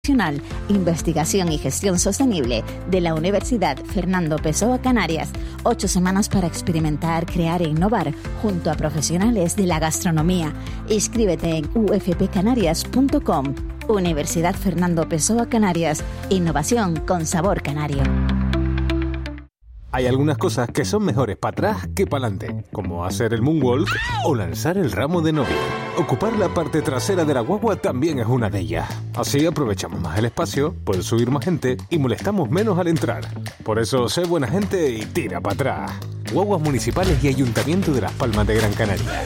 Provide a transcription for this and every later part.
Investigación y Gestión Sostenible de la Universidad Fernando Pessoa Canarias. 8 semanas para experimentar, crear e innovar junto a profesionales de la gastronomía. Inscríbete en ufpcanarias.com. Universidad Fernando Pessoa Canarias. Innovación con sabor canario. Hay algunas cosas que son mejores para atrás que para adelante, como hacer el moonwalk o lanzar el ramo de novia. Ocupar la parte trasera de la guagua también es una de ellas. Así aprovechamos más el espacio, puede subir más gente y molestamos menos al entrar. Por eso, sé buena gente y tira para atrás. Guaguas Municipales y Ayuntamiento de Las Palmas de Gran Canaria.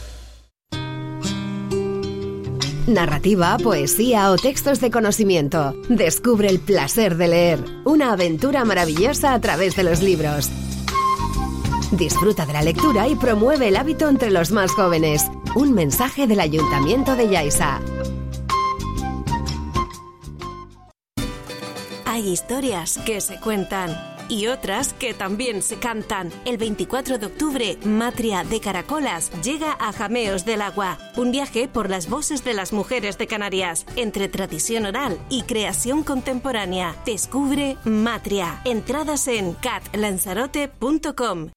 Narrativa, poesía o textos de conocimiento. Descubre el placer de leer. Una aventura maravillosa a través de los libros. Disfruta de la lectura y promueve el hábito entre los más jóvenes. Un mensaje del Ayuntamiento de Yaiza. Hay historias que se cuentan y otras que también se cantan. El 24 de octubre, Matria de Caracolas llega a Jameos del Agua. Un viaje por las voces de las mujeres de Canarias, entre tradición oral y creación contemporánea. Descubre Matria. Entradas en catlanzarote.com.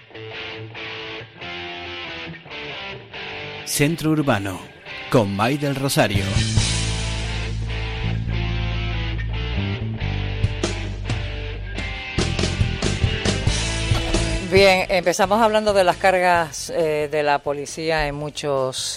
Centro Urbano, con May del Rosario. Bien, empezamos hablando de las cargas de la policía en muchos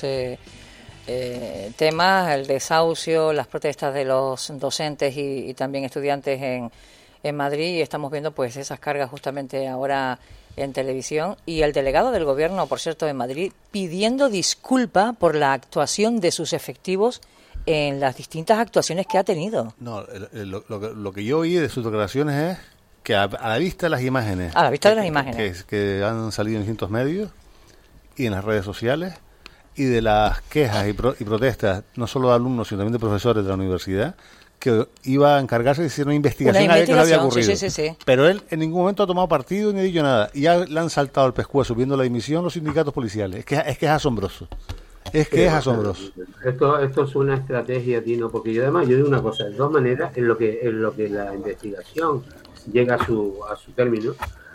temas, el desahucio, las protestas de los docentes y también estudiantes en Madrid, y estamos viendo pues esas cargas justamente ahora en televisión, y el delegado del gobierno, por cierto, en Madrid, pidiendo disculpa por la actuación de sus efectivos en las distintas actuaciones que ha tenido. No, lo que yo oí de sus declaraciones es que a la vista de las imágenes, que han salido en distintos medios y en las redes sociales, y de las quejas y protestas, no solo de alumnos, sino también de profesores de la universidad, que iba a encargarse de hacer una investigación a ver qué le había ocurrido. Sí. Pero él en ningún momento ha tomado partido ni ha dicho nada. Y ya le han saltado al pescuezo viendo la dimisión los sindicatos policiales. Es que es asombroso. Es asombroso. Esto es una estrategia, Tino, porque yo digo una cosa, de dos maneras, en lo que la investigación llega a su término,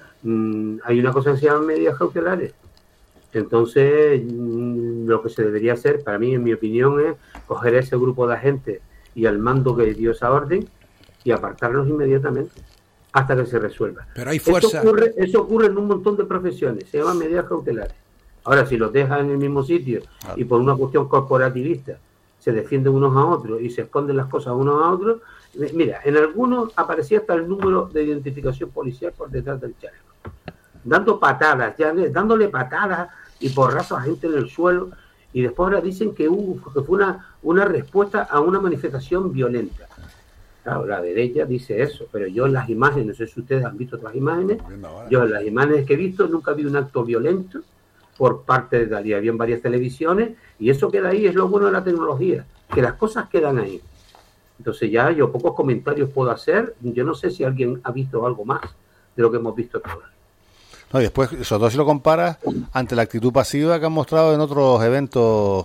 hay una cosa que se llama medidas cautelares. Entonces, lo que se debería hacer, para mí, en mi opinión, es coger ese grupo de agentes y al mando que dio esa orden y apartarlos inmediatamente hasta que se resuelva. Pero hay fuerza. Eso ocurre en un montón de profesiones, se llaman medidas cautelares. Ahora, si los dejan en el mismo sitio y por una cuestión corporativista se defienden unos a otros y se esconden las cosas unos a otros, mira, en algunos aparecía hasta el número de identificación policial por detrás del chaleco, dando patadas, dándole patadas y porrazos a gente en el suelo, y después ahora dicen que fue una respuesta a una manifestación violenta. Claro, la derecha dice eso, pero yo en las imágenes, no sé si ustedes han visto otras imágenes, yo en las imágenes que he visto nunca vi un acto violento por parte de Dalí. Había en varias televisiones, y eso queda ahí, es lo bueno de la tecnología, que las cosas quedan ahí. Entonces ya yo pocos comentarios puedo hacer, yo no sé si alguien ha visto algo más de lo que hemos visto todos. No, y después, sobre todo si lo comparas ante la actitud pasiva que han mostrado en otros eventos,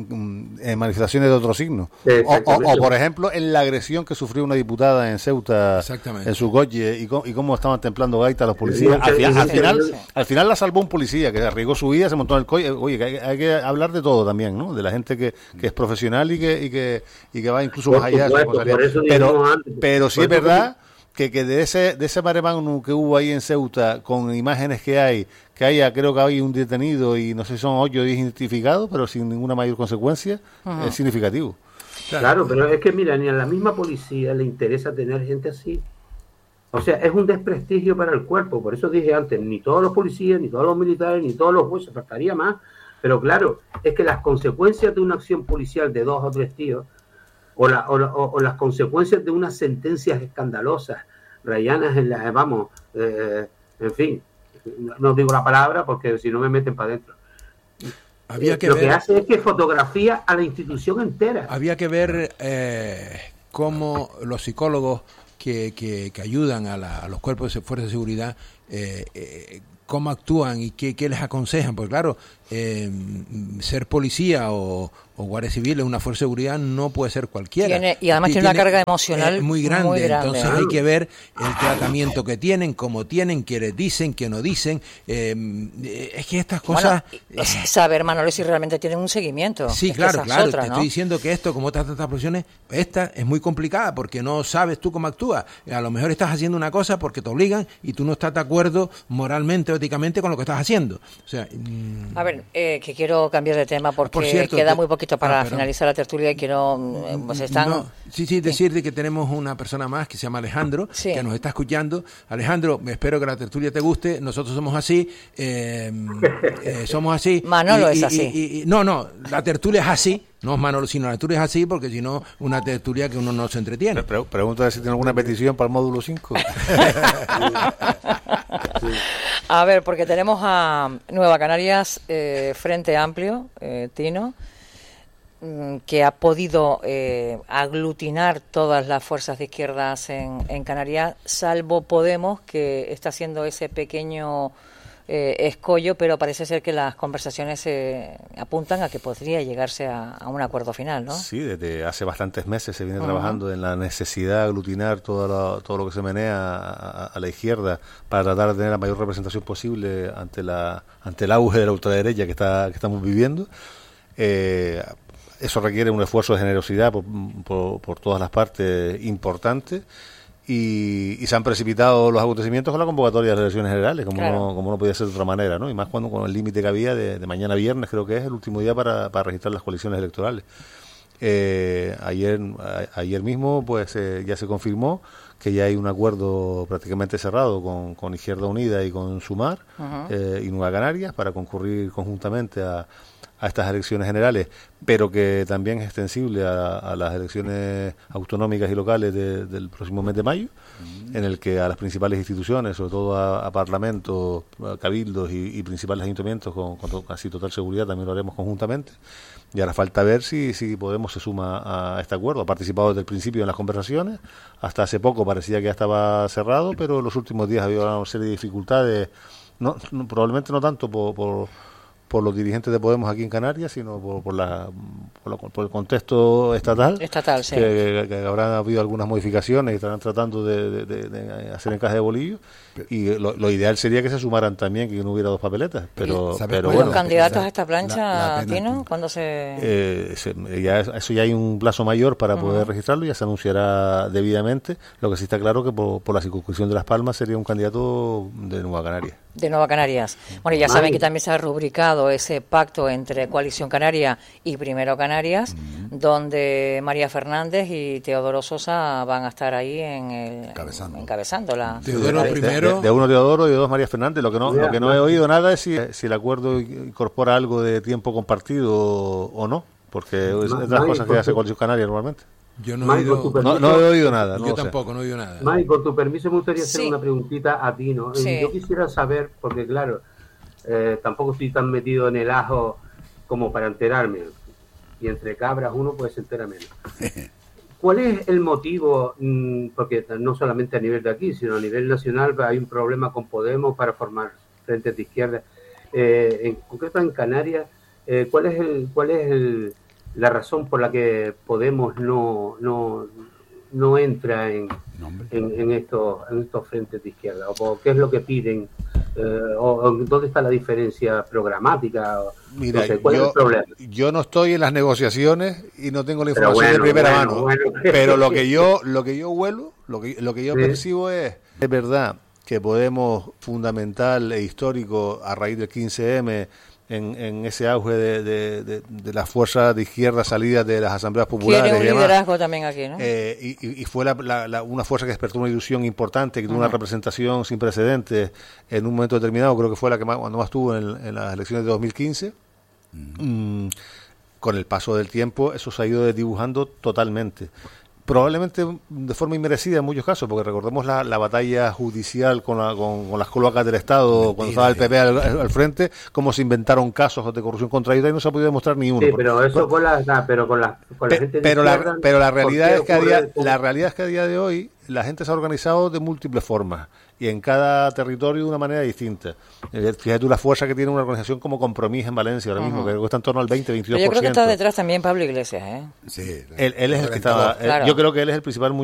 en manifestaciones de otro signo. O, por ejemplo, en la agresión que sufrió una diputada en Ceuta, en su coche, y cómo estaban templando gaita los policías. Al final la salvó un policía que arriesgó su vida, se montó en el coche. Oye, que hay que hablar de todo también, ¿no? De la gente que es profesional y que va incluso más allá de su responsabilidad. Pero sí es verdad que de ese mare magnum que hubo ahí en Ceuta, con imágenes creo que hay un detenido y no sé si son 8 o 10 identificados, pero sin ninguna mayor consecuencia, es significativo. Claro, pero es que mira, ni a la misma policía le interesa tener gente así. O sea, es un desprestigio para el cuerpo. Por eso dije antes, ni todos los policías, ni todos los militares, ni todos los jueces, faltaría más. Pero claro, es que las consecuencias de una acción policial de 2 o 3 tíos, o las consecuencias de unas sentencias escandalosas, rayanas en las, en fin, no digo la palabra porque si no me meten para adentro. Que hace es que fotografía a la institución entera. Había que ver cómo los psicólogos que ayudan a los cuerpos de fuerzas de seguridad, cómo actúan y qué les aconsejan, porque claro, ser policía o o guardia civil, es una fuerza de seguridad, no puede ser cualquiera. Y además tiene una carga emocional muy grande. Entonces hay que ver el tratamiento que tienen, cómo tienen, qué les dicen, qué no dicen. Es que estas cosas... Bueno, saber, Manolo, si realmente tienen un seguimiento. Sí, claro. Te estoy diciendo que esto, como otras profesiones, esta es muy complicada porque no sabes tú cómo actúas. A lo mejor estás haciendo una cosa porque te obligan y tú no estás de acuerdo moralmente o éticamente con lo que estás haciendo. O sea, a ver, que quiero cambiar de tema porque por cierto, queda muy poquito para finalizar la tertulia y quiero... decirte que tenemos una persona más que se llama Alejandro, que nos está escuchando. Alejandro, espero que la tertulia te guste. Nosotros somos así. Somos así. Manolo es así. No, la tertulia es así. No es Manolo, sino la tertulia es así, porque si no, una tertulia que uno no se entretiene. Pregunta si tiene alguna petición para el módulo 5. A ver, porque tenemos a Nueva Canarias Frente Amplio, Tino, que ha podido aglutinar todas las fuerzas de izquierdas en Canarias, salvo Podemos, que está haciendo ese pequeño escollo, pero parece ser que las conversaciones apuntan a que podría llegarse a un acuerdo final, ¿no? Sí, desde hace bastantes meses se viene trabajando en la necesidad de aglutinar todo lo que se menea a la izquierda para tratar de tener la mayor representación posible ante el auge de la ultraderecha que estamos viviendo. Eso requiere un esfuerzo de generosidad por todas las partes importante. Y se han precipitado los acontecimientos con la convocatoria de las elecciones generales, como no podía ser de otra manera, ¿no? Y más cuando con el límite que había de mañana viernes, creo que es el último día para registrar las coaliciones electorales. Ayer mismo pues ya se confirmó que ya hay un acuerdo prácticamente cerrado con Izquierda Unida y con Sumar y Nueva Canarias para concurrir conjuntamente a estas elecciones generales, pero que también es extensible a las elecciones autonómicas y locales del próximo mes de mayo, en el que a las principales instituciones, sobre todo a parlamentos, a cabildos y principales ayuntamientos con casi total seguridad también lo haremos conjuntamente. Y ahora falta ver si Podemos se suma a este acuerdo. Ha participado desde el principio en las conversaciones, hasta hace poco parecía que ya estaba cerrado, pero en los últimos días había una serie de dificultades, probablemente no tanto por los dirigentes de Podemos aquí en Canarias, sino por el contexto estatal, sí. que habrán habido algunas modificaciones y estarán tratando de hacer encaje de bolillo, y lo ideal sería que se sumaran también, que no hubiera dos papeletas, pero bueno. ¿Los candidatos a esta plancha, Tino, cuándo eso ya hay un plazo mayor para poder registrarlo, y ya se anunciará debidamente. Lo que sí está claro que por la circunscripción de Las Palmas sería un candidato de Nueva Canarias. De Nueva Canarias. Bueno, ya saben que también se ha rubricado ese pacto entre Coalición Canaria y Primero Canarias, donde María Fernández y Teodoro Sosa van a estar ahí encabezándola. Teodoro primero. De uno Teodoro y de dos María Fernández. Lo que no he oído nada es si el acuerdo incorpora algo de tiempo compartido o no, porque es de las cosas que hace Coalición Canaria normalmente. Yo no he oído nada. Yo tampoco no he oído nada. Mike, con tu permiso me gustaría hacer una preguntita a ti, ¿no? Sí. Yo quisiera saber, porque claro, tampoco estoy tan metido en el ajo como para enterarme, y entre cabras uno puede se entera menos. ¿Cuál es el motivo? Porque no solamente a nivel de aquí, sino a nivel nacional hay un problema con Podemos para formar frentes de izquierda. En concreto en Canarias, ¿cuál es la razón por la que Podemos no entra en estos frentes de izquierda? ¿O qué es lo que piden? ¿O dónde está la diferencia programática? Mira, no sé, ¿cuál es el problema? Yo no estoy en las negociaciones y no tengo la información de primera mano. Pero lo que yo huelo, lo que yo percibo es verdad que Podemos, fundamental e histórico a raíz del 15M, en ese auge de las fuerzas de izquierda salidas de las asambleas populares. Quiere un liderazgo también aquí, ¿no? Y fue una fuerza que despertó una ilusión importante, que tuvo una representación sin precedentes en un momento determinado. Creo que fue la que cuando más tuvo en las elecciones de 2015. Con el paso del tiempo eso se ha ido desdibujando totalmente. Probablemente de forma inmerecida en muchos casos, porque recordemos la batalla judicial con las cloacas del Estado, cuando estaba el PP al frente, cómo se inventaron casos de corrupción contra ellos y no se ha podido demostrar ni uno. Sí, pero eso con la gente de izquierda, pero la realidad es que a día de hoy la gente se ha organizado de múltiples formas y en cada territorio de una manera distinta. Fíjate tú la fuerza que tiene una organización como Compromís en Valencia ahora mismo, que está en torno al 20-22%. Yo creo que está detrás también Pablo Iglesias, ¿eh? Sí, él es el que estaba. Claro. Yo creo que él es el principal